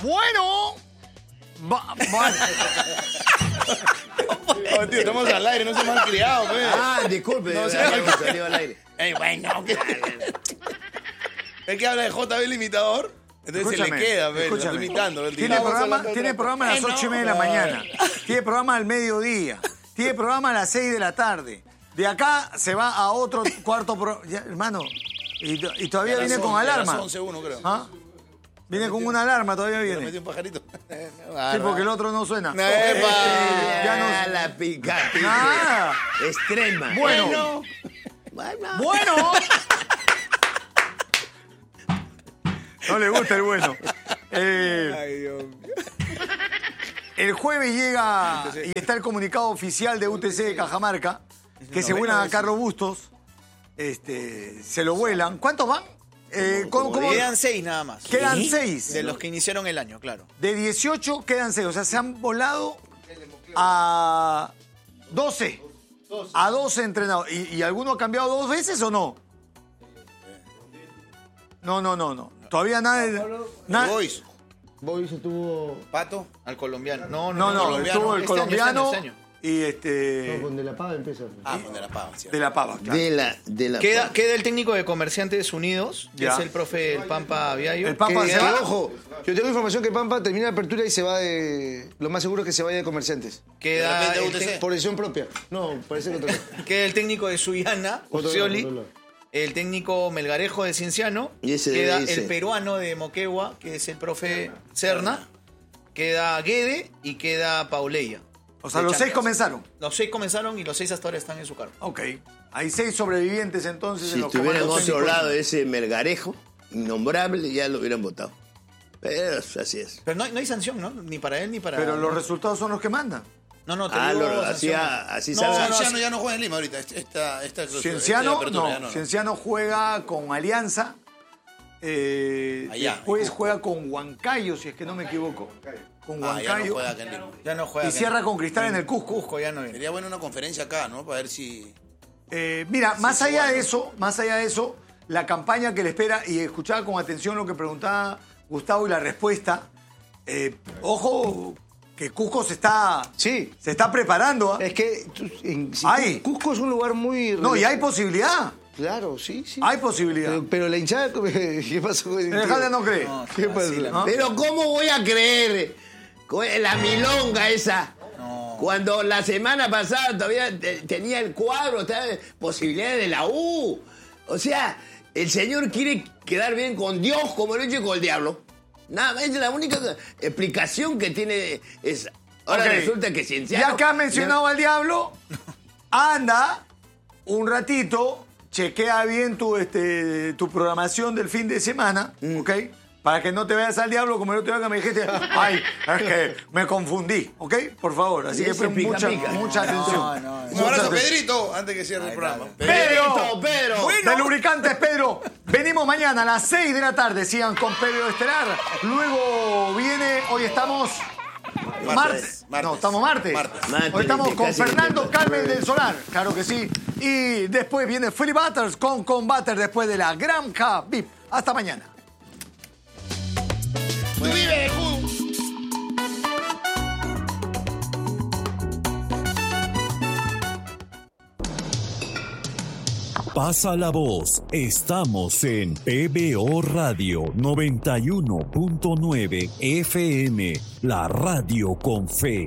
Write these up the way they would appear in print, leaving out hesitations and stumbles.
Bueno. No, tío, estamos al aire, no se me han criado, pues. Disculpe. No, Salió al aire. Bueno. Es que habla de JB el imitador. Entonces se le queda, lo estoy imitando. Tiene programa a las 8:30 de la mañana. Tiene programa al mediodía. Tiene programa a las 6 de la tarde. De acá se va a otro cuarto programa. Hermano, y todavía viene con alarma. 11:01, creo. ¿Ah? Viene con una alarma, todavía Le viene. metí un pajarito. Sí, porque el otro no suena. Ya no la pica. Nada. Extrema. Bueno. No le gusta el bueno. Ay, Dios mío. El jueves llega y está el comunicado oficial de UTC de Cajamarca, que se vuelan a Carlos Bustos. Se lo vuelan. ¿Cuántos van? ¿Cómo? Quedan 6 nada más. Quedan 6. De los que iniciaron el año, claro. De 18 quedan 6. O sea, se han volado a 12. A 12 entrenados. ¿Y alguno ha cambiado 2 veces o no? No. Todavía nada. Boys estuvo... Pato al colombiano. No, estuvo el colombiano. Este año. Y con De La Pava empieza. Con De La Pava, sí. De La Pava, claro. De la Queda el técnico de Comerciantes Unidos, que Ya. es el profe El Pampa Viallo. El Pampa se va. Ojo, yo tengo información que Pampa termina la apertura y se va de... Lo más seguro es que se vaya de Comerciantes. Queda De el, repente UTC. Por decisión propia. No, parece que otra cosa. queda el técnico de Sullana, Orsioli. El técnico Melgarejo de Cienciano. Y ese Queda debe irse. el peruano de Moquegua, que es el profe Serna. Queda Guede y queda Pauleya. O sea, de los 6 Chancas. comenzaron. Los 6 comenzaron y los 6 hasta ahora están en su cargo. Ok. Hay 6 sobrevivientes entonces. Si en los estuviera en comandos otro técnicos. lado ese Melgarejo, innombrable, ya lo hubieran votado. Pero así es. Pero no hay sanción, ¿no? Ni para él ni para... Pero los resultados son los que mandan. No, te digo sanción. así No, sabe. Cienciano ya no juega en Lima ahorita. Cienciano, apertura, no. Cienciano juega con Alianza. Allá, Después en Cusco. juega con Huancayo, si es que no me equivoco. Con Ya no Huancayo. juega acá en Lima. Ya no juega. Y cierra con Cristal en el Cusco. Cusco ya no viene. Sería bueno una conferencia acá, ¿no? Para ver si... Mira, más allá de eso, la campaña que le espera, y escuchaba con atención lo que preguntaba Gustavo y la respuesta. Ojo, que Cusco se está preparando. Es que Cusco es un lugar muy... No, y hay posibilidad. Claro, sí. Hay posibilidad. Pero la hinchada... ¿Qué pasó con el El Jale no cree. ¿Qué pasó? ¿No? Pero ¿cómo voy a creer? La milonga esa. Cuando la semana pasada todavía tenía el cuadro, estaba posibilidades de la U. O sea, el señor quiere quedar bien con Dios como lo hecho con el diablo. Nada más, es la única explicación que tiene esa. Ahora resulta que Cienciano... Ya que has mencionado al diablo, anda un ratito, chequea bien tu programación del fin de semana, ¿ok? Para que no te vayas al diablo como el otro día que me dijiste, ay, es que me confundí, ¿ok? Por favor, así que pon mucha atención. Un abrazo, Pedrito, antes que cierre el programa. Pedro, Pedro. de Lubricantes Pedro. Venimos mañana a las 6 de la tarde. Sigan con Pedro Estelar. Luego viene, hoy estamos... Martes. No, estamos martes. Hoy estamos con Fernando Carmen del Solar. Claro que sí. Y después viene Free Butters con Combater después de la Granja VIP. Hasta mañana. ¡Tú vive, Pasa la voz. Estamos en PBO Radio 91.9 FM, la radio con fe.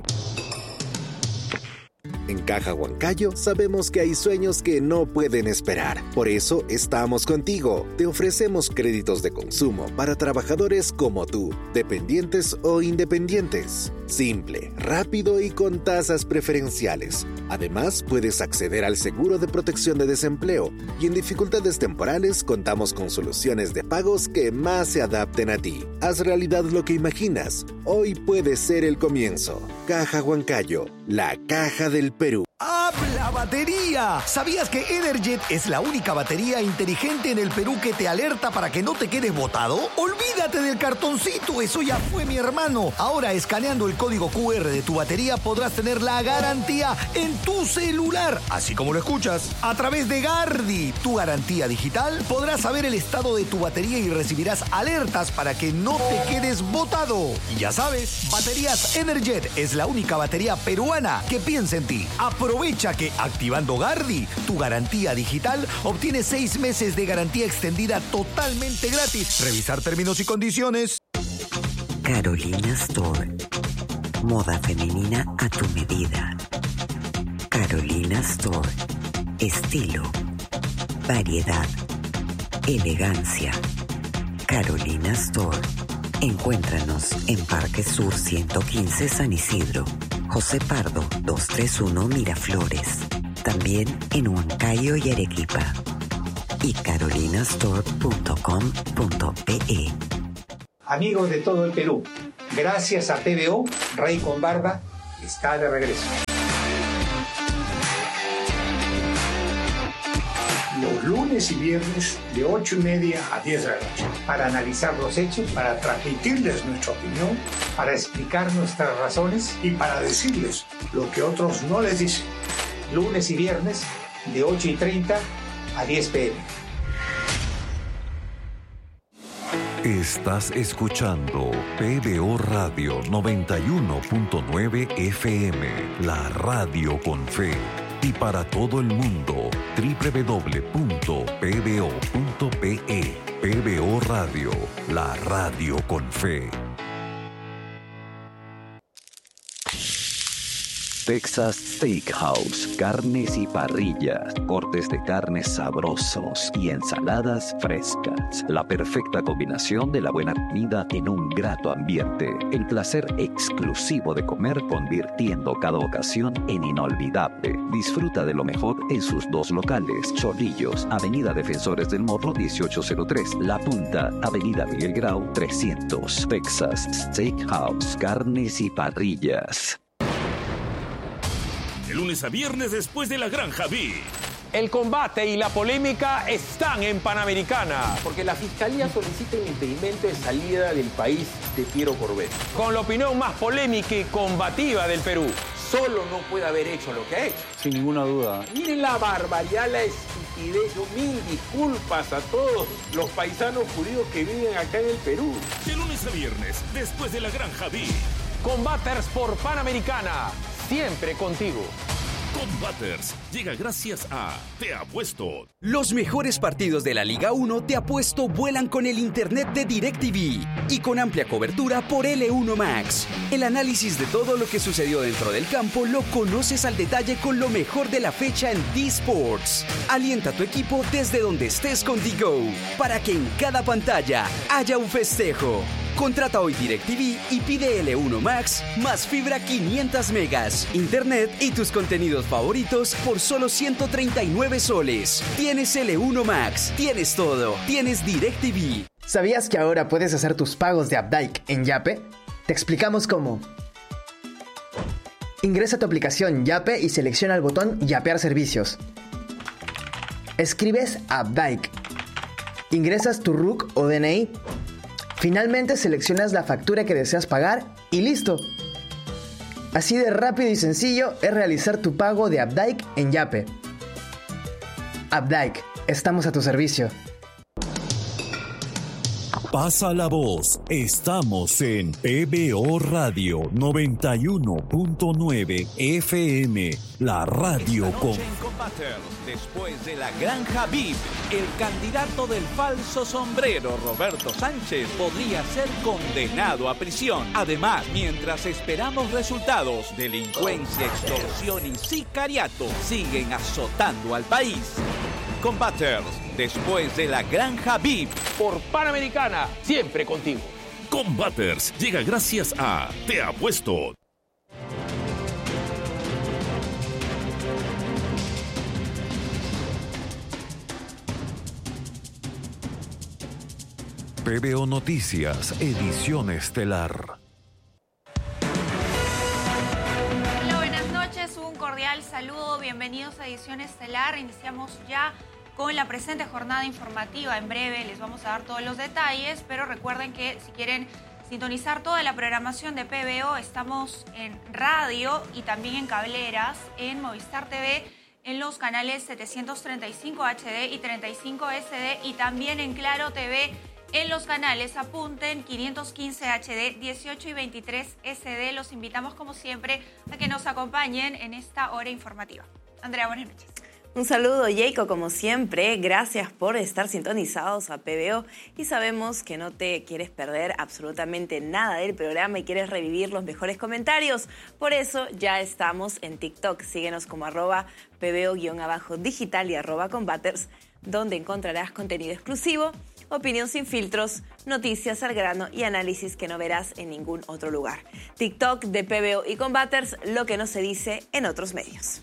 En Caja Huancayo sabemos que hay sueños que no pueden esperar. Por eso estamos contigo. Te ofrecemos créditos de consumo para trabajadores como tú, dependientes o independientes. Simple, rápido y con tasas preferenciales. Además, puedes acceder al seguro de protección de desempleo y en dificultades temporales contamos con soluciones de pagos que más se adapten a ti. Haz realidad lo que imaginas. Hoy puede ser el comienzo. Caja Huancayo, la caja del Perú. Habla ¡La batería! ¿Sabías que Energet es la única batería inteligente en el Perú que te alerta para que no te quedes botado? Olvídate del cartoncito, eso ya fue, mi hermano. Ahora, escaneando el código QR de tu batería, podrás tener la garantía en tu celular, así como lo escuchas. A través de Gardi, tu garantía digital, podrás saber el estado de tu batería y recibirás alertas para que no te quedes botado. Y ya sabes, Baterías Energet es la única batería peruana que piensa en ti. Aprovecha que activando Gardi, tu garantía digital, obtienes 6 meses de garantía extendida totalmente gratis. Revisar términos y condiciones. Carolina Store. Moda femenina a tu medida. Carolina Store. Estilo. Variedad. Elegancia. Carolina Store. Encuéntranos en Parque Sur 115 San Isidro, José Pardo 231 Miraflores, también en Huancayo y Arequipa, y carolinastore.com.pe. Amigos de todo el Perú, gracias a PBO, Rey con Barba está de regreso. Los lunes y viernes de 8:30 a 10 de la noche, para analizar los hechos, para transmitirles nuestra opinión, para explicar nuestras razones y para decirles lo que otros no les dicen. Lunes y viernes de 8:30 a 10 p.m. Estás escuchando PBO Radio 91.9 FM, la radio con fe. Y para todo el mundo, www.pbo.pe. PBO Radio, la radio con fe. Texas Steakhouse, carnes y parrillas, cortes de carnes sabrosos y ensaladas frescas. La perfecta combinación de la buena comida en un grato ambiente. El placer exclusivo de comer, convirtiendo cada ocasión en inolvidable. Disfruta de lo mejor en sus 2 locales: Chorrillos, Avenida Defensores del Morro 1803, La Punta, Avenida Miguel Grau 300. Texas Steakhouse, carnes y parrillas. De lunes a viernes después de la Granja VIP. El combate y la polémica están en Panamericana. Porque la Fiscalía solicita el impedimento de salida del país de Piero Corbett. Con la opinión más polémica y combativa del Perú. Solo no puede haber hecho lo que ha hecho. Sin ninguna duda. Miren la barbaridad, la estupidez. Yo mil disculpas a todos los paisanos judíos que viven acá en el Perú. De lunes a viernes después de la Granja VIP. Combaters por Panamericana. Siempre contigo. Combaters llega gracias a Te Apuesto. Los mejores partidos de la Liga 1 Te Apuesto vuelan con el internet de DirecTV y con amplia cobertura por L1 Max. El análisis de todo lo que sucedió dentro del campo lo conoces al detalle con lo mejor de la fecha en D-Sports. Alienta a tu equipo desde donde estés con D-Go para que en cada pantalla haya un festejo. Contrata hoy DirecTV y pide L1 Max más fibra 500 megas, internet y tus contenidos favoritos por solo 139 soles. Tienes L1 Max, tienes todo, tienes DirecTV. ¿Sabías que ahora puedes hacer tus pagos de Updike en Yape? Te explicamos cómo. Ingresa a tu aplicación Yape y selecciona el botón Yapear servicios. Escribes Updike. Ingresas tu RUC o DNI. Finalmente seleccionas la factura que deseas pagar y listo. Así de rápido y sencillo es realizar tu pago de Updike en Yape. Updike, estamos a tu servicio. Pasa la voz, estamos en PBO Radio 91.9 FM, la radio con... Después de la Granja VIP, el candidato del falso sombrero, Roberto Sánchez, podría ser condenado a prisión. Además, mientras esperamos resultados, delincuencia, extorsión y sicariato siguen azotando al país. Combaters, después de la Granja VIP. Por Panamericana, siempre contigo. Combaters llega gracias a Te Apuesto. PBO Noticias, edición estelar. Hola, buenas noches. Un cordial saludo saludo, bienvenidos a Edición Estelar. Iniciamos ya con la presente jornada informativa. En breve les vamos a dar todos los detalles, pero recuerden que si quieren sintonizar toda la programación de PBO, estamos en radio y también en cableras, en Movistar TV, en los canales 735 HD y 35 SD, y también en Claro TV, en los canales, apunten, 515 HD, 18 y 23 SD. Los invitamos, como siempre, a que nos acompañen en esta hora informativa. Andrea, buenas noches. Un saludo, Jacob, como siempre. Gracias por estar sintonizados a PBO. Y sabemos que no te quieres perder absolutamente nada del programa y quieres revivir los mejores comentarios. Por eso ya estamos en TikTok. Síguenos como @PBO_digital y @Combaters, donde encontrarás contenido exclusivo, opinión sin filtros, noticias al grano y análisis que no verás en ningún otro lugar. TikTok de PBO y Combaters, lo que no se dice en otros medios.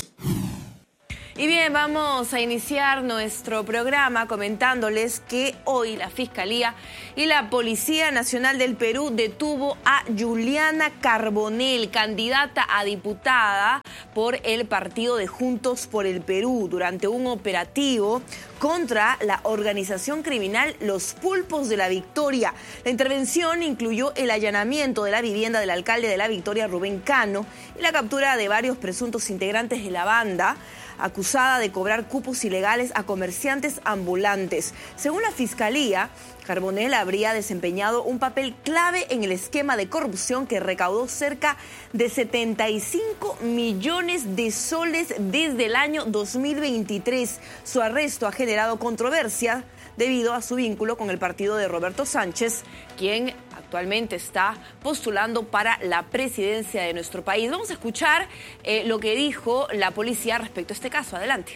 Y bien, vamos a iniciar nuestro programa comentándoles que hoy la Fiscalía y la Policía Nacional del Perú detuvo a Juliana Carbonell, candidata a diputada por el partido de Juntos por el Perú, durante un operativo contra la organización criminal Los Pulpos de la Victoria. La intervención incluyó el allanamiento de la vivienda del alcalde de la Victoria, Rubén Cano, y la captura de varios presuntos integrantes de la banda, acusada de cobrar cupos ilegales a comerciantes ambulantes. Según la Fiscalía, Carbonell habría desempeñado un papel clave en el esquema de corrupción que recaudó cerca de 75 millones de soles desde el año 2023. Su arresto ha generado controversia debido a su vínculo con el partido de Roberto Sánchez, quien actualmente está postulando para la presidencia de nuestro país. Vamos a escuchar lo que dijo la policía respecto a este caso. Adelante.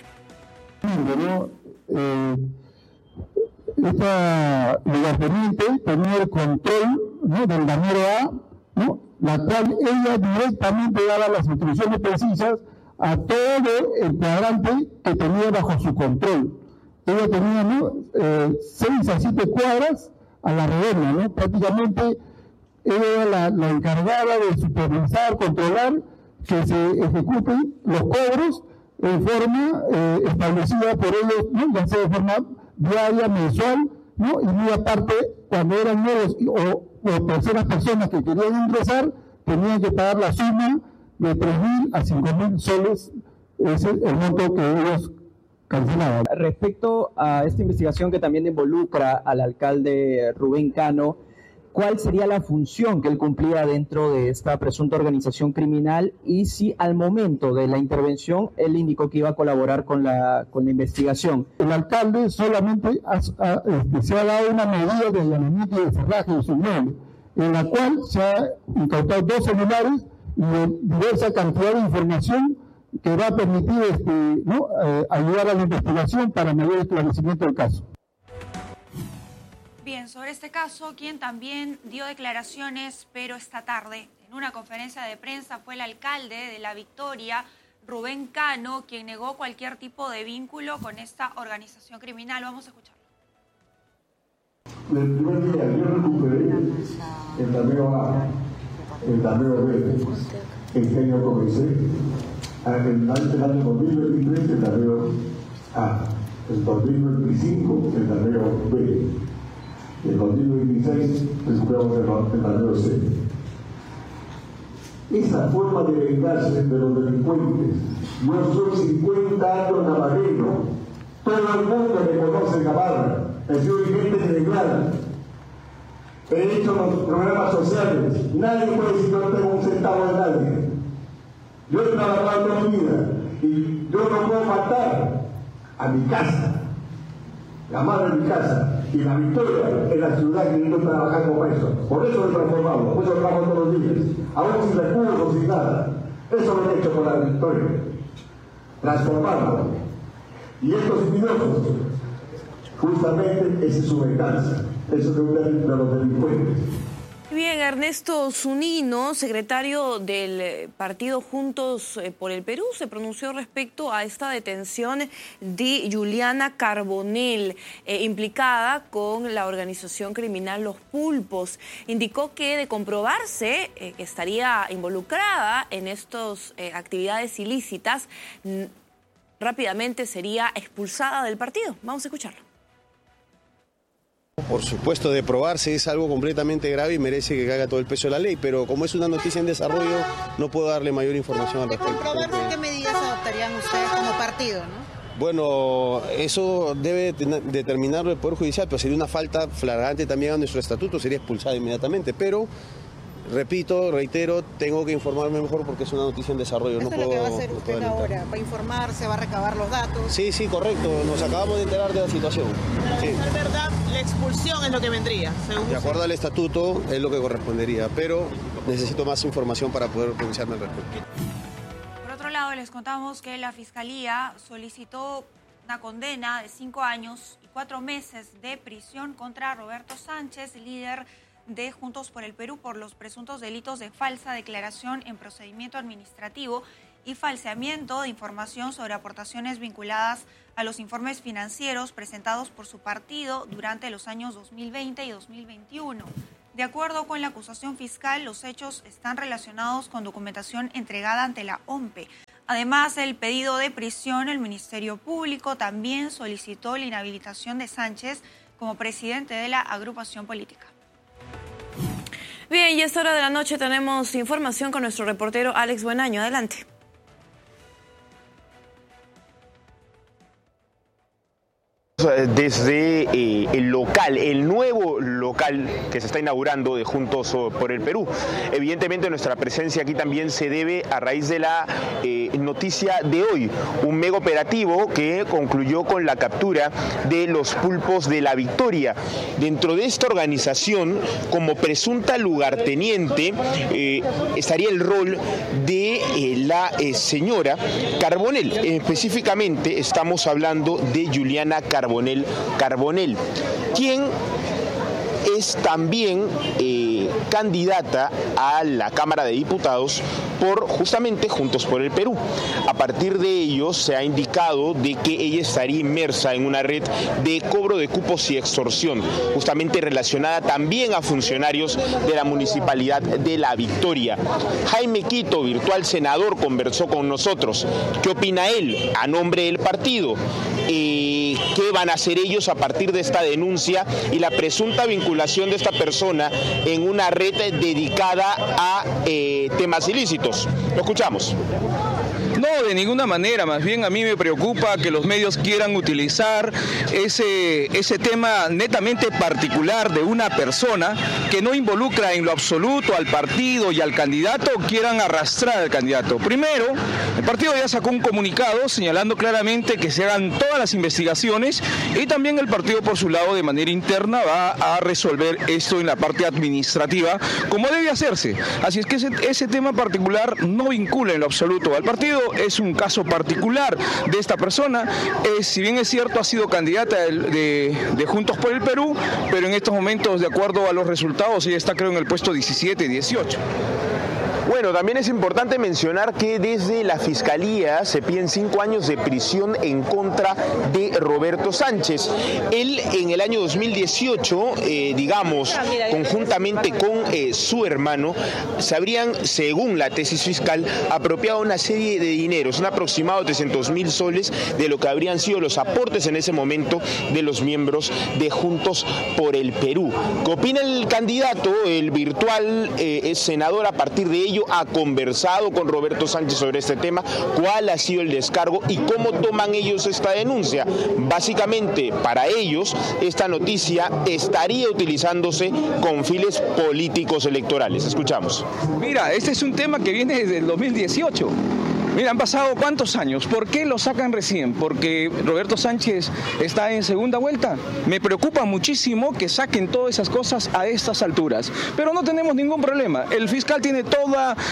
Esta lugarteniente tenía el control, ¿no?, del Damero A, ¿no?, la cual ella directamente daba las instrucciones precisas a todo el cuadrante que tenía bajo su control. Ella tenía, ¿no?, 6 a 7 cuadras a la redonda, ¿no? Prácticamente ella era la encargada de supervisar, controlar que se ejecuten los cobros en forma establecida por ellos, ¿no?, ya sea de forma diaria, mensual, ¿no? Y muy aparte, cuando eran nuevos o terceras personas que querían ingresar, tenían que pagar la suma de 3.000 a 5.000 soles, ese es el monto que ellos cancelaban. Respecto a esta investigación que también involucra al alcalde Rubén Cano, ¿cuál sería la función que él cumplía dentro de esta presunta organización criminal? Y si al momento de la intervención él indicó que iba a colaborar con la investigación. El alcalde solamente se ha dado una medida de allanamiento y de cerraje de su inmueble, en la cual se ha incautado 2 celulares y diversa cantidad de información que va a permitir ayudar a la investigación para mayor esclarecimiento del caso. Bien, sobre este caso, quien también dio declaraciones, pero esta tarde, en una conferencia de prensa, fue el alcalde de La Victoria, Rubén Cano, quien negó cualquier tipo de vínculo con esta organización criminal. Vamos a escucharlo. El primer día yo recuperé el Damero A, el Damero B, el que yo comencé. El año 2023 el Damero A, el 2025 el Damero B. En 2026 recuperamos el Damero C. Esa forma de vengarse de los delincuentes. Yo soy 50 años navarrero. Todo el mundo me conoce en Navarra. He sido dirigente general. He hecho los programas sociales. Nadie puede decir que no tengo un centavo de nadie. Yo he trabajado toda mi vida y yo no puedo faltar a mi casa. La madre de mi casa y La Victoria es la ciudad que yo estoy trabajando para eso. Por eso lo he transformado, por eso lo trabajo todos los días, aún sin recursos, sin nada. Eso lo he hecho por La Victoria, transformarlo. Y estos individuos, justamente esa es su venganza, eso es de los delincuentes. Bien, Ernesto Zunino, secretario del partido Juntos por el Perú, se pronunció respecto a esta detención de Juliana Carbonell, implicada con la organización criminal Los Pulpos. Indicó que de comprobarse que estaría involucrada en estas actividades ilícitas, rápidamente sería expulsada del partido. Vamos a escucharlo. Por supuesto, de probarse es algo completamente grave y merece que caiga todo el peso de la ley, pero como es una noticia en desarrollo, no puedo darle mayor información al respecto. ¿De comprobarse qué medidas adoptarían ustedes como partido, no? Bueno, eso debe determinarlo el Poder Judicial, pero sería una falta flagrante también a nuestro estatuto, sería expulsado inmediatamente, pero... Repito, reitero, tengo que informarme mejor porque es una noticia en desarrollo. ¿Esto es lo que va a hacer usted ahora? ¿Va a informarse, va a recabar los datos? Sí, correcto. Nos acabamos de enterar de la situación. Pero de ser verdad, la expulsión es lo que vendría, según de acuerdo al estatuto, es lo que correspondería, pero necesito más información para poder pronunciarme al respecto. Por otro lado, les contamos que la Fiscalía solicitó una condena de 5 años y 4 meses de prisión contra Roberto Sánchez, líder de Juntos por el Perú, por los presuntos delitos de falsa declaración en procedimiento administrativo y falseamiento de información sobre aportaciones vinculadas a los informes financieros presentados por su partido durante los años 2020 y 2021. De acuerdo con la acusación fiscal, los hechos están relacionados con documentación entregada ante la OMPE. Además del pedido de prisión, el Ministerio Público también solicitó la inhabilitación de Sánchez como presidente de la agrupación política. Bien, y a esta hora de la noche tenemos información con nuestro reportero Alex Buenaño. Adelante. Desde el nuevo local que se está inaugurando de Juntos por el Perú. Evidentemente nuestra presencia aquí también se debe a raíz de la noticia de hoy, un mega operativo que concluyó con la captura de los Pulpos de la Victoria. Dentro de esta organización, como presunta lugarteniente, estaría el rol de la señora Carbonell. Específicamente estamos hablando de Juliana Carbonell, quien es también candidata a la Cámara de Diputados por justamente Juntos por el Perú. A partir de ello se ha indicado de que ella estaría inmersa en una red de cobro de cupos y extorsión, justamente relacionada también a funcionarios de la Municipalidad de La Victoria. Jaime Quito, virtual senador, conversó con nosotros. ¿Qué opina él a nombre del partido? ¿Qué van a hacer ellos a partir de esta denuncia y la presunta vinculación de esta persona en una red dedicada a temas ilícitos? Lo escuchamos. No, de ninguna manera, más bien a mí me preocupa que los medios quieran utilizar ese tema netamente particular de una persona que no involucra en lo absoluto al partido y al candidato, quieran arrastrar al candidato. Primero, el partido ya sacó un comunicado señalando claramente que se hagan todas las investigaciones y también el partido por su lado de manera interna va a resolver esto en la parte administrativa como debe hacerse. Así es que ese tema particular no vincula en lo absoluto al partido. Es un caso particular de esta persona. Si bien es cierto, ha sido candidata de Juntos por el Perú, pero en estos momentos, de acuerdo a los resultados, ella está, creo, en el puesto 17 y 18. Bueno, también es importante mencionar que desde la Fiscalía se piden 5 años de prisión en contra de Roberto Sánchez. Él en el año 2018, conjuntamente con su hermano, se habrían, según la tesis fiscal, apropiado una serie de dineros, un aproximado de 300.000 soles, de lo que habrían sido los aportes en ese momento de los miembros de Juntos por el Perú. ¿Qué opina el candidato? El virtual senador, a partir de ello, ha conversado con Roberto Sánchez sobre este tema, cuál ha sido el descargo y cómo toman ellos esta denuncia. Básicamente, para ellos, esta noticia estaría utilizándose con fines políticos electorales. Escuchamos. Mira, este es un tema que viene desde el 2018. Mira, han pasado ¿cuántos años? ¿Por qué lo sacan recién? ¿Porque Roberto Sánchez está en segunda vuelta? Me preocupa muchísimo que saquen todas esas cosas a estas alturas. Pero no tenemos ningún problema. El fiscal tiene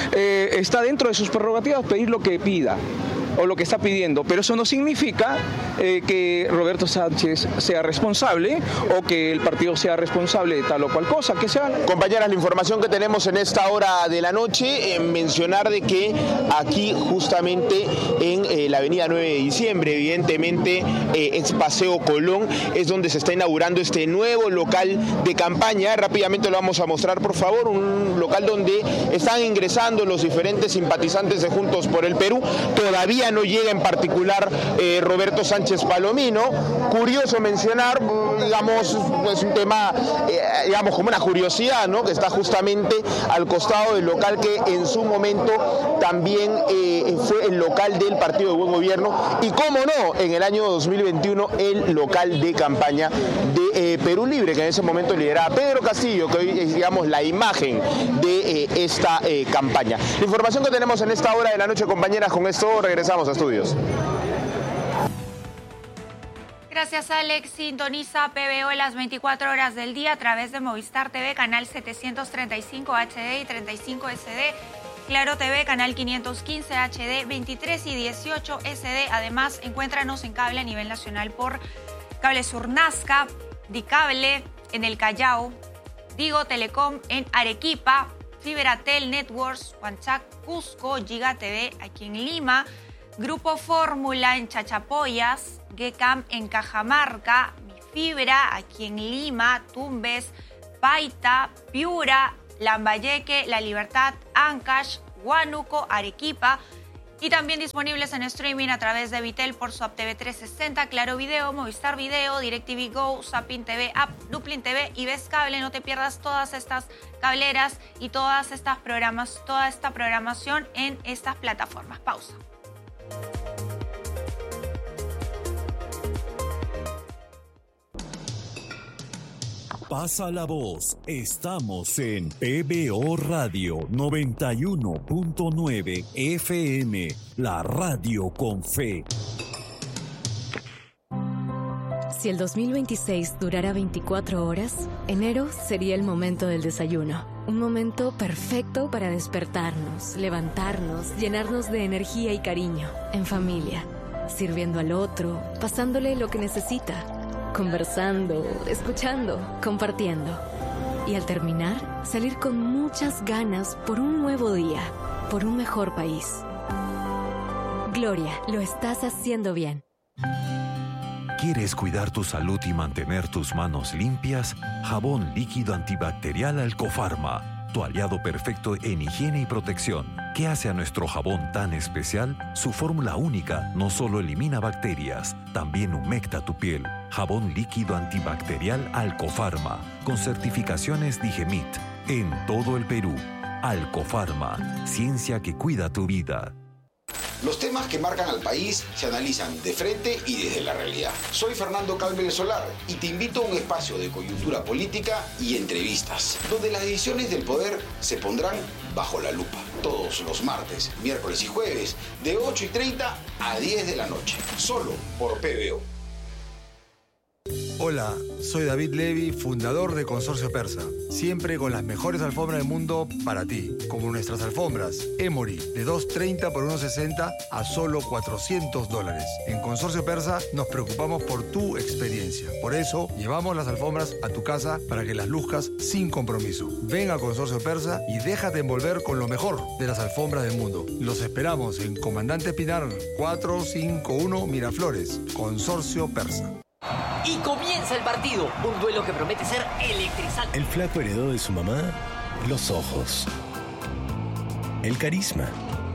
está dentro de sus prerrogativas pedir lo que pida o lo que está pidiendo, pero eso no significa que Roberto Sánchez sea responsable o que el partido sea responsable de tal o cual cosa, que sea... Compañeras, la información que tenemos en esta hora de la noche, mencionar de que aquí justamente en la avenida 9 de diciembre, evidentemente ex Paseo Colón, es donde se está inaugurando este nuevo local de campaña. Rápidamente lo vamos a mostrar, por favor, un local donde están ingresando los diferentes simpatizantes de Juntos por el Perú. Todavía no llega en particular Roberto Sánchez Palomino. Curioso mencionar, digamos, es un tema, digamos, como una curiosidad, ¿no? Que está justamente al costado del local que en su momento también fue el local del Partido de Buen Gobierno y, cómo no, en el año 2021 el local de campaña de Perú Libre, que en ese momento lideraba Pedro Castillo, que hoy es, digamos, la imagen de esta campaña. La información que tenemos en esta hora de la noche, compañeras, con esto regresamos a estudios. Gracias, Alex. Sintoniza PBO las 24 horas del día a través de Movistar TV, canal 735 HD y 35 SD. Claro TV, canal 515 HD, 23 y 18 SD. Además, encuéntranos en cable a nivel nacional por Cable Sur Nazca, Dicable en el Callao, Digo Telecom en Arequipa, Fiberatel Networks, Huanchac, Cusco, Giga TV aquí en Lima, Grupo Fórmula en Chachapoyas, GECAM en Cajamarca, Mi Fibra aquí en Lima, Tumbes, Paita, Piura, Lambayeque, La Libertad, Ancash, Huánuco, Arequipa, y también disponibles en streaming a través de Vitel por su app TV 360, Claro Video, Movistar Video, DirecTV Go, Zapping TV App, Duplin TV y Ves Cable. No te pierdas todas estas cableras y toda esta programación en estas plataformas. Pausa. Pasa la voz, estamos en PBO Radio 91.9 FM, la radio con fe. Si el 2026 durara 24 horas, enero sería el momento del desayuno. Un momento perfecto para despertarnos, levantarnos, llenarnos de energía y cariño, en familia, sirviendo al otro, pasándole lo que necesita. Conversando, escuchando, compartiendo. Y al terminar, salir con muchas ganas por un nuevo día, por un mejor país. Gloria, lo estás haciendo bien. ¿Quieres cuidar tu salud y mantener tus manos limpias? Jabón líquido antibacterial Alcofarma, tu aliado perfecto en higiene y protección. ¿Qué hace a nuestro jabón tan especial? Su fórmula única no solo elimina bacterias, también humecta tu piel. Jabón líquido antibacterial Alcofarma, con certificaciones Digemit, en todo el Perú. Alcofarma, ciencia que cuida tu vida. Los temas que marcan al país se analizan de frente y desde la realidad. Soy Fernando Calvel Solar y te invito a un espacio de coyuntura política y entrevistas, donde las decisiones del poder se pondrán bajo la lupa. Todos los martes, miércoles y jueves, de 8:30 a 10 de la noche. Solo por PBO. Hola, soy David Levy, fundador de Consorcio Persa. Siempre con las mejores alfombras del mundo para ti, como nuestras alfombras Emory, de $230 por $160 a solo $400. En Consorcio Persa nos preocupamos por tu experiencia. Por eso, llevamos las alfombras a tu casa para que las luzcas sin compromiso. Ven a Consorcio Persa y déjate envolver con lo mejor de las alfombras del mundo. Los esperamos en Comandante Pinar 451 Miraflores. Consorcio Persa. Y comienza el partido, un duelo que promete ser electrizante. El flaco heredó de su mamá los ojos, el carisma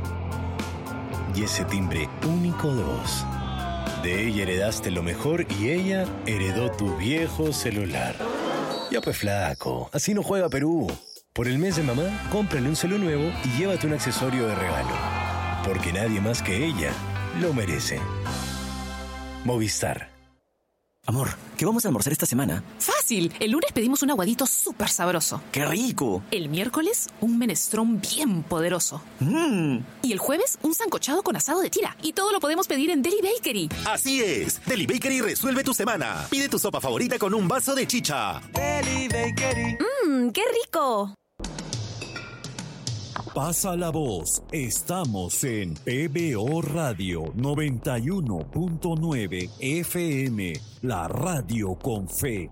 y ese timbre único de voz. De ella heredaste lo mejor y ella heredó tu viejo celular. Ya pues flaco, así no juega Perú. Por el mes de mamá, cómprale un celu nuevo y llévate un accesorio de regalo. Porque nadie más que ella lo merece. Movistar. Amor, ¿qué vamos a almorzar esta semana? ¡Fácil! El lunes pedimos un aguadito súper sabroso. ¡Qué rico! El miércoles, un menestrón bien poderoso. Y el jueves, un sancochado con asado de tira. Y todo lo podemos pedir en Deli Bakery. ¡Así es! Deli Bakery resuelve tu semana. Pide tu sopa favorita con un vaso de chicha. Deli Bakery. ¡Qué rico! Pasa la voz. Estamos en PBO Radio 91.9 FM, la radio con fe.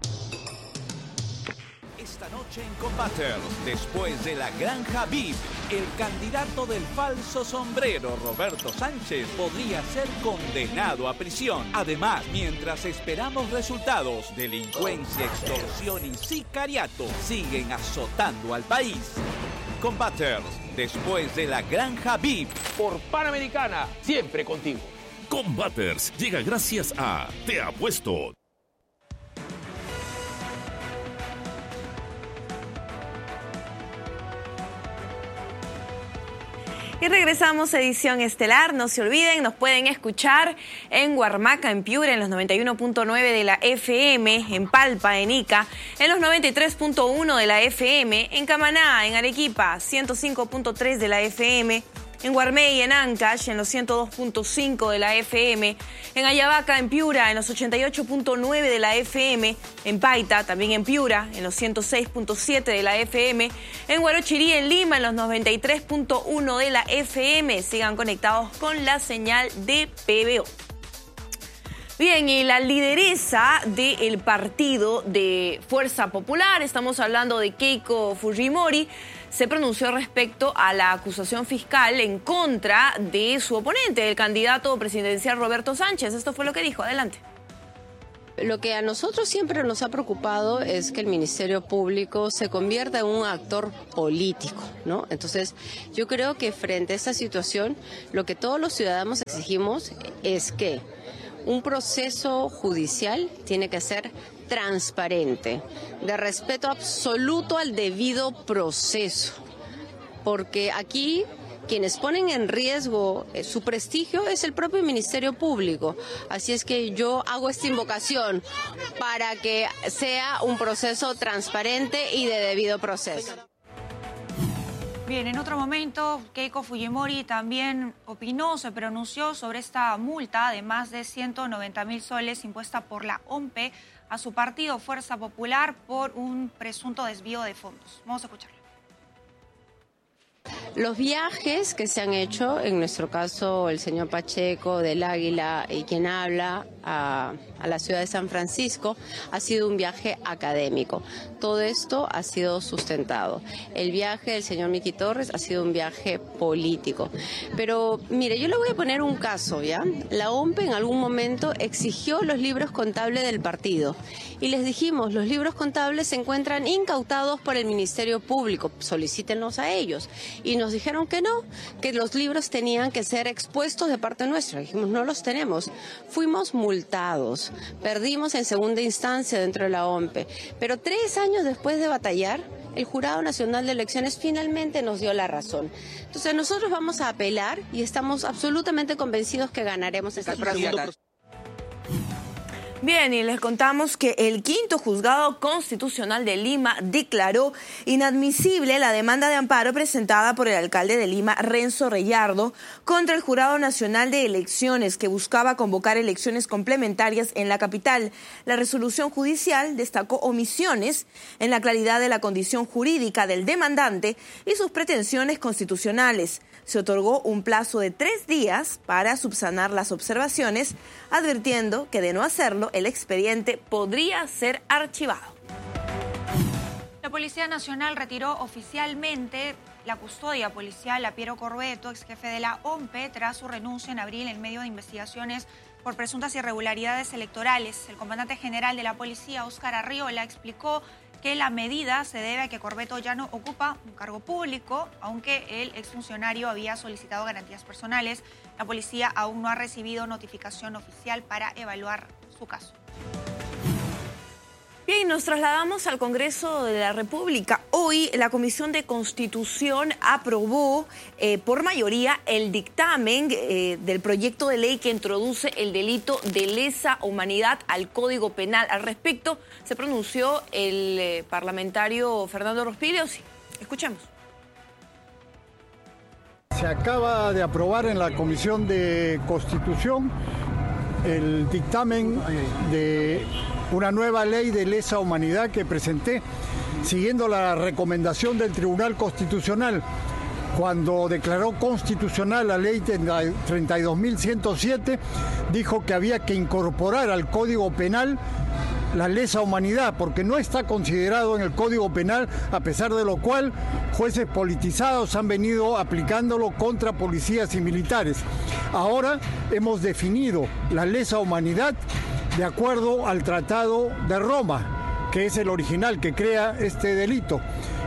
Esta noche en Combaters, después de la Granja VIP, el candidato del falso sombrero, Roberto Sánchez, podría ser condenado a prisión. Además, mientras esperamos resultados, delincuencia, extorsión y sicariato siguen azotando al país. Combaters, después de la Granja VIP. Por Panamericana, siempre contigo. Combaters llega gracias a Te Apuesto. Y regresamos a edición estelar. No se olviden, nos pueden escuchar en Huarmaca, en Piura, en los 91.9 de la FM, en Palpa, en Ica, en los 93.1 de la FM, en Camaná, en Arequipa, 105.3 de la FM, en Guarmey, en Ancash, en los 102.5 de la FM, en Ayabaca, en Piura, en los 88.9 de la FM, en Paita, también en Piura, en los 106.7 de la FM, en Huarochirí, en Lima, en los 93.1 de la FM. Sigan conectados con la señal de PBO. Bien, y la lideresa del partido de Fuerza Popular, estamos hablando de Keiko Fujimori, se pronunció respecto a la acusación fiscal en contra de su oponente, el candidato presidencial Roberto Sánchez. Esto fue lo que dijo. Adelante. Lo que a nosotros siempre nos ha preocupado es que el Ministerio Público se convierta en un actor político, ¿no? Entonces, yo creo que frente a esta situación, lo que todos los ciudadanos exigimos es que un proceso judicial tiene que ser transparente, de respeto absoluto al debido proceso, porque aquí quienes ponen en riesgo su prestigio es el propio Ministerio Público. Así es que yo hago esta invocación para que sea un proceso transparente y de debido proceso. Bien, en otro momento, Keiko Fujimori también opinó, se pronunció sobre esta multa de más de 190.000 soles impuesta por la OMPE a su partido Fuerza Popular por un presunto desvío de fondos. Vamos a escucharlo. Los viajes que se han hecho, en nuestro caso el señor Pacheco del Águila y quien habla a la ciudad de San Francisco, ha sido un viaje académico. Todo esto ha sido sustentado. El viaje del señor Miki Torres ha sido un viaje político. Pero mire, yo le voy a poner un caso, ¿ya? La OMPE en algún momento exigió los libros contables del partido y les dijimos, los libros contables se encuentran incautados por el Ministerio Público, solicítenlos a ellos. Y nos dijeron que no, que los libros tenían que ser expuestos de parte nuestra. Dijimos, no los tenemos. Fuimos multados, perdimos en segunda instancia dentro de la OMPE, pero 3 años después de batallar, el Jurado Nacional de Elecciones finalmente nos dio la razón. Entonces nosotros vamos a apelar y estamos absolutamente convencidos que ganaremos esta proceso. Bien, y les contamos que el 5º Juzgado Constitucional de Lima declaró inadmisible la demanda de amparo presentada por el alcalde de Lima, Renzo Reyardo, contra el Jurado Nacional de Elecciones, que buscaba convocar elecciones complementarias en la capital. La resolución judicial destacó omisiones en la claridad de la condición jurídica del demandante y sus pretensiones constitucionales. Se otorgó un plazo de 3 días para subsanar las observaciones, advirtiendo que de no hacerlo, el expediente podría ser archivado. La Policía Nacional retiró oficialmente la custodia policial a Piero Corbeto, ex jefe de la OMPE, tras su renuncia en abril en medio de investigaciones por presuntas irregularidades electorales. El comandante general de la policía, Óscar Arriola, explicó que la medida se debe a que Corbeto ya no ocupa un cargo público, aunque el exfuncionario había solicitado garantías personales. La policía aún no ha recibido notificación oficial para evaluar su caso. Bien, nos trasladamos al Congreso de la República. Hoy la Comisión de Constitución aprobó por mayoría el dictamen del proyecto de ley que introduce el delito de lesa humanidad al Código Penal. Al respecto se pronunció el parlamentario Fernando Rospiglio. Escuchemos. Se acaba de aprobar en la Comisión de Constitución el dictamen de una nueva ley de lesa humanidad que presenté, siguiendo la recomendación del Tribunal Constitucional, cuando declaró constitucional la ley 32.107, dijo que había que incorporar al Código Penal la lesa humanidad, porque no está considerado en el Código Penal, a pesar de lo cual jueces politizados han venido aplicándolo contra policías y militares. Ahora hemos definido la lesa humanidad de acuerdo al Tratado de Roma, que es el original que crea este delito.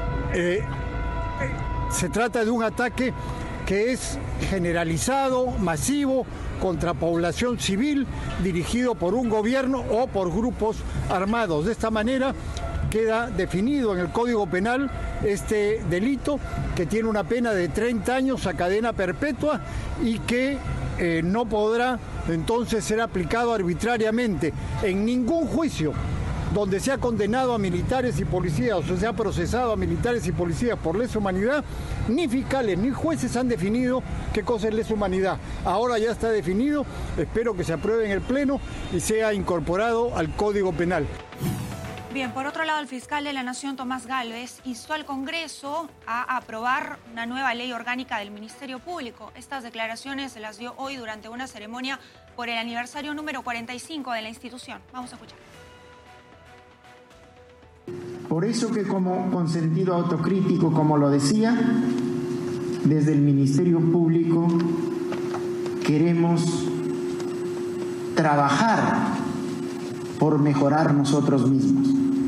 Se trata de un ataque que es generalizado, masivo, contra población civil, dirigido por un gobierno o por grupos armados. De esta manera queda definido en el Código Penal este delito, que tiene una pena de 30 años a cadena perpetua y que no podrá entonces ser aplicado arbitrariamente en ningún juicio donde se ha condenado a militares y policías, o se ha procesado a militares y policías por lesa humanidad. Ni fiscales ni jueces han definido qué cosa es lesa humanidad. Ahora ya está definido, espero que se apruebe en el Pleno y sea incorporado al Código Penal. Bien, por otro lado, el fiscal de la Nación, Tomás Gálvez, instó al Congreso a aprobar una nueva ley orgánica del Ministerio Público. Estas declaraciones se las dio hoy durante una ceremonia por el aniversario número 45 de la institución. Vamos a escuchar. Por eso que con sentido autocrítico, como lo decía, desde el Ministerio Público queremos trabajar por mejorar nosotros mismos.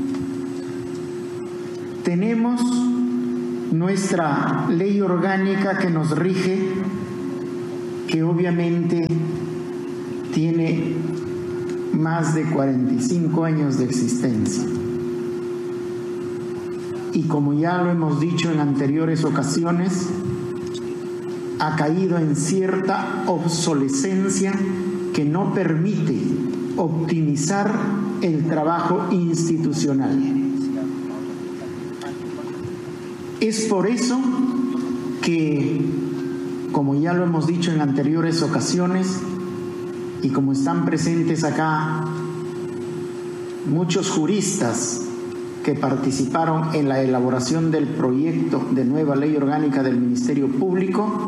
Tenemos nuestra ley orgánica que nos rige, que obviamente tiene más de 45 años de existencia. Y como ya lo hemos dicho en anteriores ocasiones, ha caído en cierta obsolescencia que no permite optimizar el trabajo institucional. Es por eso que, como ya lo hemos dicho en anteriores ocasiones, y como están presentes acá muchos juristas que participaron en la elaboración del proyecto de nueva ley orgánica del Ministerio Público,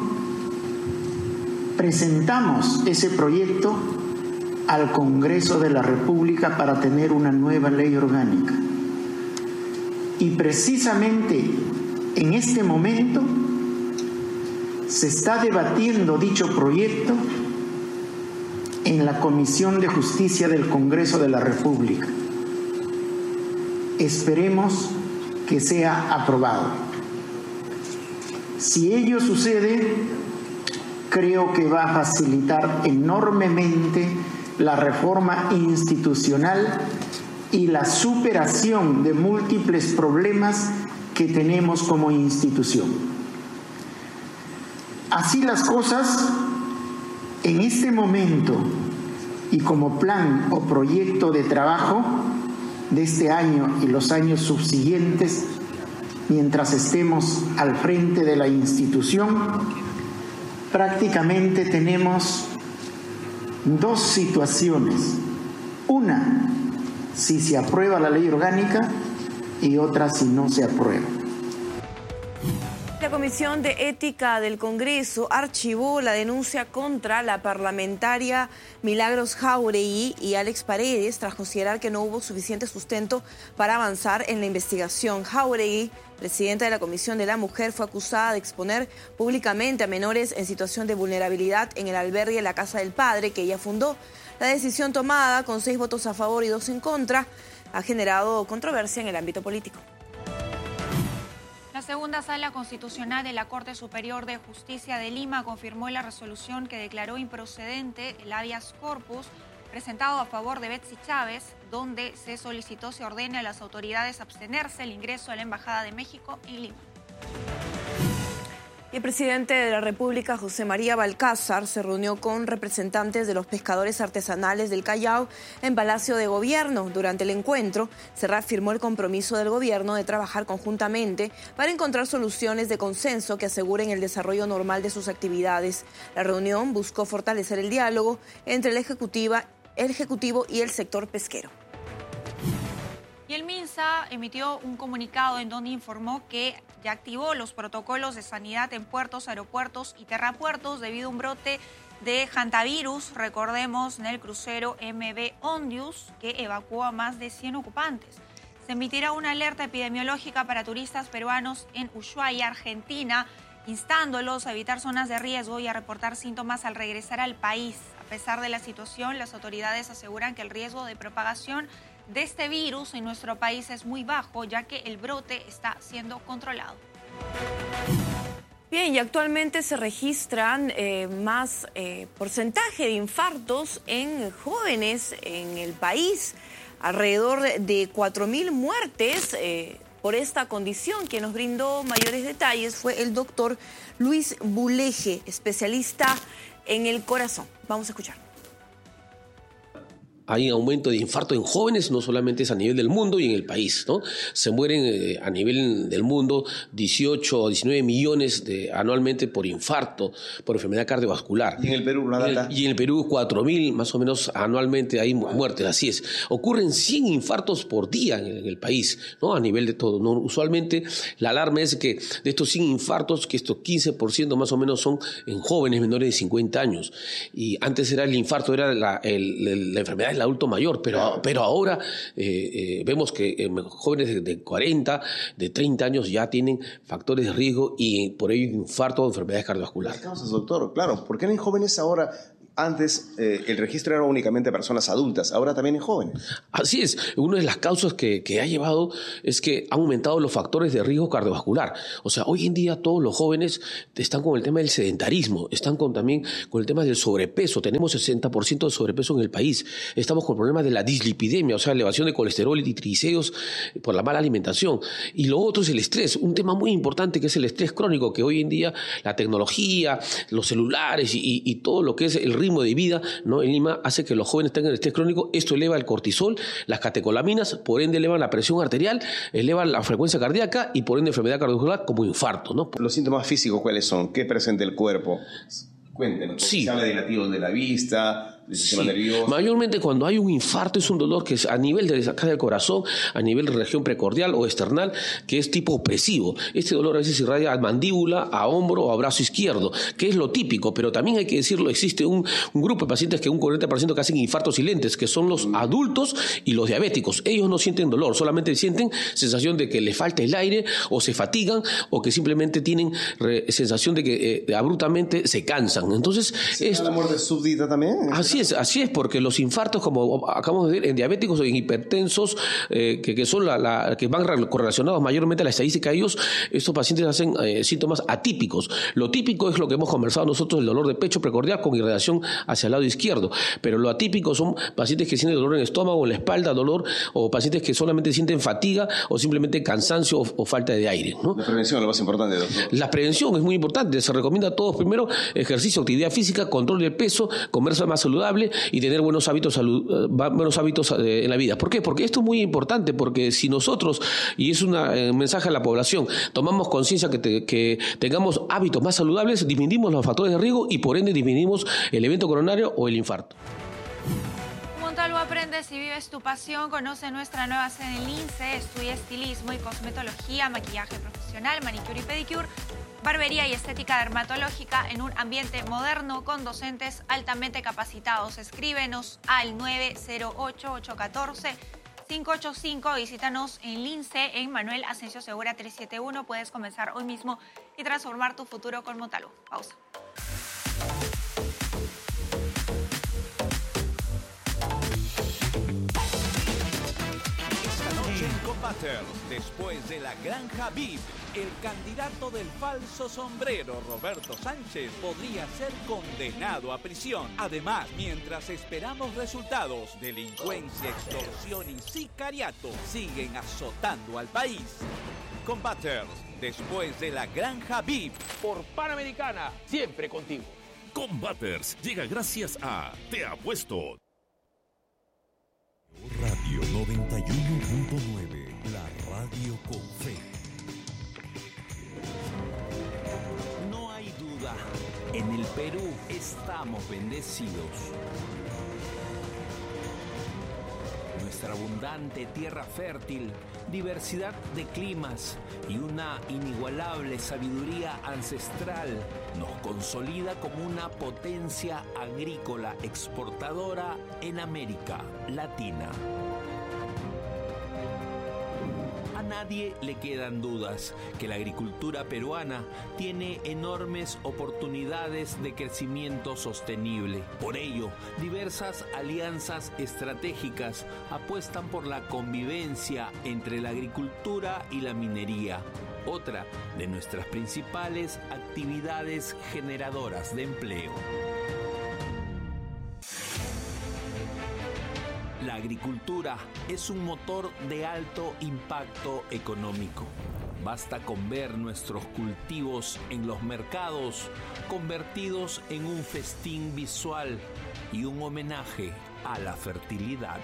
presentamos ese proyecto al Congreso de la República para tener una nueva ley orgánica. Y precisamente en este momento se está debatiendo dicho proyecto en la Comisión de Justicia del Congreso de la República. Esperemos que sea aprobado. Si ello sucede, creo que va a facilitar enormemente la reforma institucional y la superación de múltiples problemas que tenemos como institución. Así las cosas, en este momento y como plan o proyecto de trabajo de este año y los años subsiguientes, mientras estemos al frente de la institución, prácticamente tenemos dos situaciones. Una, si se aprueba la ley orgánica, y otra si no se aprueba. La Comisión de Ética del Congreso archivó la denuncia contra la parlamentaria Milagros Jáuregui y Alex Paredes tras considerar que no hubo suficiente sustento para avanzar en la investigación. Jáuregui, presidenta de la Comisión de la Mujer, fue acusada de exponer públicamente a menores en situación de vulnerabilidad en el albergue La Casa del Padre que ella fundó. La decisión, tomada con 6 votos a favor y 2 en contra, ha generado controversia en el ámbito político. La segunda sala constitucional de la Corte Superior de Justicia de Lima confirmó la resolución que declaró improcedente el habeas corpus presentado a favor de Betsy Chávez, donde se solicitó se ordene a las autoridades abstenerse el ingreso a la Embajada de México en Lima. El presidente de la República, José María Balcázar, se reunió con representantes de los pescadores artesanales del Callao en Palacio de Gobierno. Durante el encuentro, se reafirmó el compromiso del gobierno de trabajar conjuntamente para encontrar soluciones de consenso que aseguren el desarrollo normal de sus actividades. La reunión buscó fortalecer el diálogo entre el Ejecutivo y el sector pesquero. Y el MINSA Anvisa emitió un comunicado en donde informó que ya activó los protocolos de sanidad en puertos, aeropuertos y terrapuertos debido a un brote de hantavirus, recordemos, en el crucero MV Ondius, que evacuó a más de 100 ocupantes. Se emitirá una alerta epidemiológica para turistas peruanos en Ushuaia, Argentina, instándolos a evitar zonas de riesgo y a reportar síntomas al regresar al país. A pesar de la situación, las autoridades aseguran que el riesgo de propagación de este virus en nuestro país es muy bajo, ya que el brote está siendo controlado. Bien, y actualmente se registran más porcentaje de infartos en jóvenes en el país. Alrededor de 4.000 muertes por esta condición. Quien nos brindó mayores detalles fue el doctor Luis Buleje, especialista en el corazón. Vamos a escuchar. Hay aumento de infarto en jóvenes, no solamente es a nivel del mundo y en el país, ¿no? Se mueren a nivel del mundo 18 o 19 millones anualmente por infarto, por enfermedad cardiovascular. ¿Y en el Perú una data? Y en el Perú 4.000 más o menos anualmente hay muertes, así es. Ocurren 100 infartos por día en el país, ¿no? A nivel de todo, ¿no? Usualmente la alarma es que de estos 100 infartos, que estos 15% más o menos son en jóvenes menores de 50 años. Y antes era el infarto, era la enfermedad del adulto mayor, pero ahora vemos que jóvenes de 40, de 30 años ya tienen factores de riesgo y por ello infarto o enfermedades cardiovasculares. Las causas, doctor, claro, ¿por qué en jóvenes ahora? Antes el registro era únicamente personas adultas, ahora también en jóvenes. Así es, una de las causas que ha llevado es que han aumentado los factores de riesgo cardiovascular. O sea, hoy en día todos los jóvenes están con el tema del sedentarismo, están también con el tema del sobrepeso. Tenemos 60% de sobrepeso en el país. Estamos con problemas de la dislipidemia, o sea, elevación de colesterol y triglicéridos por la mala alimentación. Y lo otro es el estrés, un tema muy importante que es el estrés crónico, que hoy en día la tecnología, los celulares y todo lo que es el ritmo de vida, ¿no? En Lima hace que los jóvenes tengan estrés crónico. Esto eleva el cortisol, las catecolaminas, por ende elevan la presión arterial, elevan la frecuencia cardíaca y por ende enfermedad cardiovascular como infarto, ¿no? ¿Los síntomas físicos cuáles son? ¿Qué presenta el cuerpo? Cuéntenos. Sí. Se habla de latidos de la vista, del sistema nervioso. Mayormente cuando hay un infarto es un dolor que es a nivel de acá del corazón, a nivel de región precordial o external, que es tipo opresivo. Este dolor a veces irradia a mandíbula, a hombro o a brazo izquierdo, que es lo típico, pero también hay que decirlo, existe un grupo de pacientes que un 40% que hacen infartos silentes, que son los adultos y los diabéticos. Ellos no sienten dolor, solamente sienten sensación de que les falta el aire o se fatigan o que simplemente tienen sensación de que abruptamente se cansan. Entonces, ¿la muerte súbdita también? Así es, porque los infartos, como acabamos de ver, en diabéticos o en hipertensos, que son que van correlacionados mayormente a la estadística de ellos, estos pacientes hacen síntomas atípicos. Lo típico es lo que hemos conversado nosotros, el dolor de pecho precordial con irradiación hacia el lado izquierdo, pero lo atípico son pacientes que sienten dolor en el estómago, en la espalda, dolor, o pacientes que solamente sienten fatiga o simplemente cansancio o falta de aire, ¿no? La prevención es lo más importante, doctor. La prevención es muy importante, se recomienda a todos primero ejercicio, actividad física, control del peso, comer más saludable y tener buenos hábitos en la vida. ¿Por qué? Porque esto es muy importante, porque si nosotros, y es un mensaje a la población, tomamos conciencia que tengamos hábitos más saludables, disminuimos los factores de riesgo y por ende disminuimos el evento coronario o el infarto. Montalvo aprende si vives tu pasión. Conoce nuestra nueva sede en Lince. Estudia estilismo y cosmetología, maquillaje profesional, manicure y pedicure, barbería y estética dermatológica en un ambiente moderno con docentes altamente capacitados. Escríbenos al 908-814-585. Visítanos en Lince, en Manuel Asensio Segura 371. Puedes comenzar hoy mismo y transformar tu futuro con Montalvo. Pausa. Combaters, después de la Granja VIP, el candidato del falso sombrero, Roberto Sánchez, podría ser condenado a prisión. Además, mientras esperamos resultados, delincuencia, extorsión y sicariato siguen azotando al país. Combaters, después de la Granja VIP, por Panamericana, siempre contigo. Combaters llega gracias a Te Apuesto. Radio 91.9, la radio con fe. No hay duda, en el Perú estamos bendecidos. Nuestra abundante tierra fértil diversidad de climas y una inigualable sabiduría ancestral nos consolida como una potencia agrícola exportadora en América Latina. A nadie le quedan dudas que la agricultura peruana tiene enormes oportunidades de crecimiento sostenible. Por ello, diversas alianzas estratégicas apuestan por la convivencia entre la agricultura y la minería, otra de nuestras principales actividades generadoras de empleo. La agricultura es un motor de alto impacto económico. Basta con ver nuestros cultivos en los mercados convertidos en un festín visual y un homenaje a la fertilidad.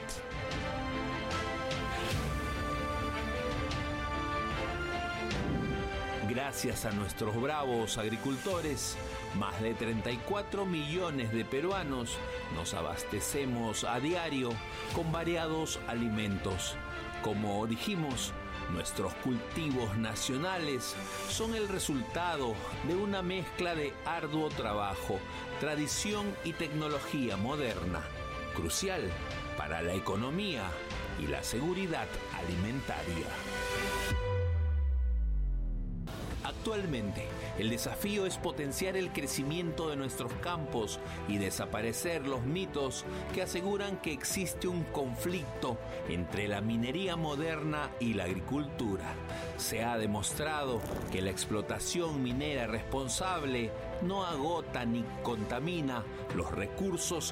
Gracias a nuestros bravos agricultores, más de 34 millones de peruanos nos abastecemos a diario con variados alimentos. Como dijimos, nuestros cultivos nacionales son el resultado de una mezcla de arduo trabajo, tradición y tecnología moderna, crucial para la economía y la seguridad alimentaria. Actualmente, el desafío es potenciar el crecimiento de nuestros campos y desaparecer los mitos que aseguran que existe un conflicto entre la minería moderna y la agricultura. Se ha demostrado que la explotación minera responsable no agota ni contamina los recursos